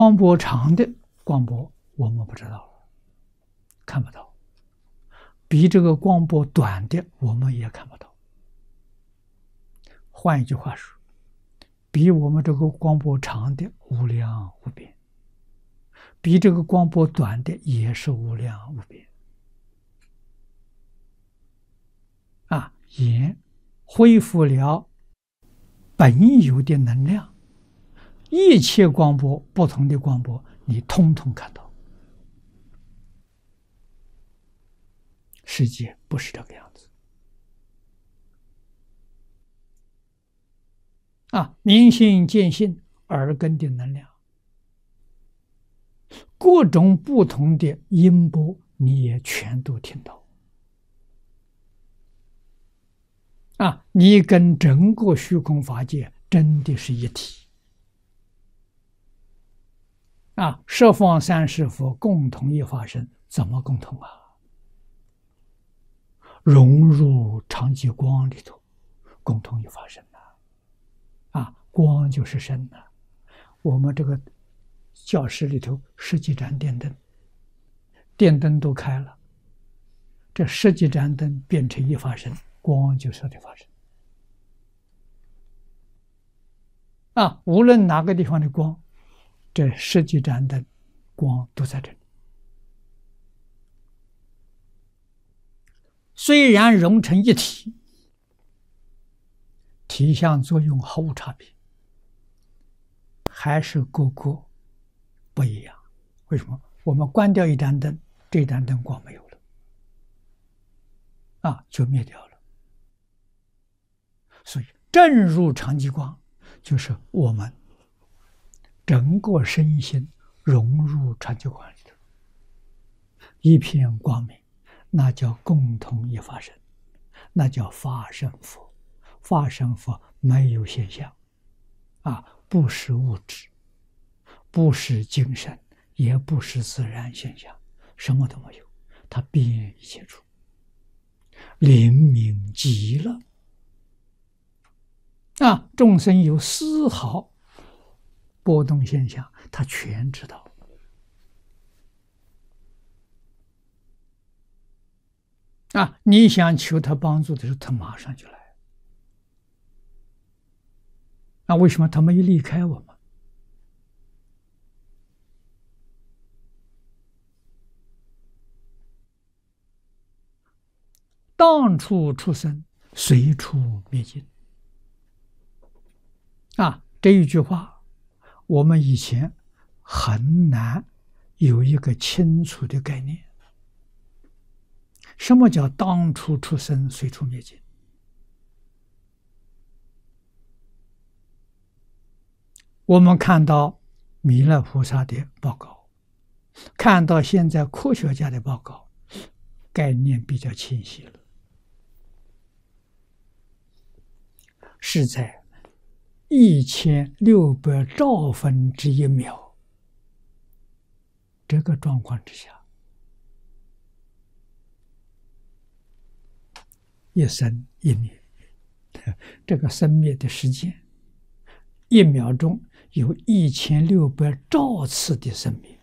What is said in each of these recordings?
光波长的光波我们不知道，看不到；比这个光波短的我们也看不到。换一句话说，比我们这个光波长的无量无边，比这个光波短的也是无量无边。眼恢复了本有的能量，一切光波不同的光波你通通看到。世界不是这个样子明心见性耳根的能量，各种不同的音波你也全都听到你跟整个虚空法界真的是一体十方三世佛共同一法身，怎么共同融入常寂光里头，共同一法身光就是身我们这个教室里头十几盏电灯，电灯都开了，这十几盏灯变成一法身，光就是的法身无论哪个地方的光，这十几盏灯光都在这里。虽然融成一体，体相作用毫无差别，还是个个不一样。为什么？我们关掉一盏灯，这盏灯光没有了就灭掉了。所以正入常寂光，就是我们整个身心融入常寂光里头，一片光明，那叫共同一法身，那叫法身佛。法身佛没有现象不是物质，不是精神，也不是自然现象，什么都没有，它遍一切处，灵明极了众生有丝毫波动现象，他全知道你想求他帮助的时候，他马上就来。为什么他没有离开我们？当处出生，随处灭尽这一句话我们以前很难有一个清楚的概念。什么叫当处出生，随处灭尽？我们看到弥勒菩萨的报告，看到现在科学家的报告，概念比较清晰了，是在1600兆分之一秒这个状况之下，一生一灭，这个生灭的时间1秒钟有1600兆次的生灭，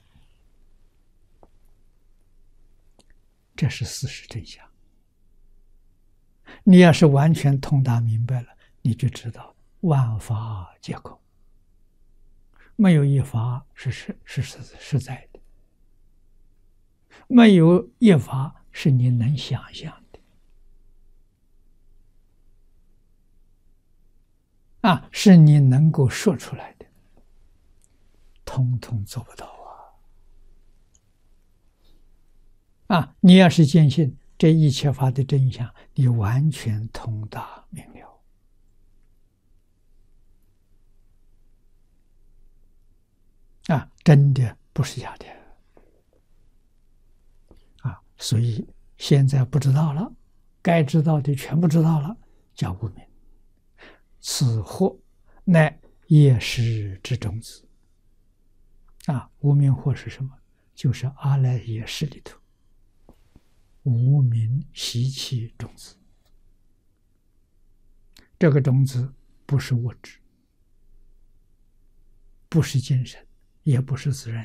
这是事实真相。你要是完全通达明白了，你就知道万法皆空，没有一法是实在的，没有一法是你能想象的是你能够说出来的，通通做不到你要是坚信这一切法的真相，你完全通达明了真的不是假的所以现在不知道了，该知道的全部知道了，叫无明。此惑乃业识之种子无明惑是什么？就是阿赖耶识里头无明习气种子。这个种子不是物质，不是精神， 也不是自然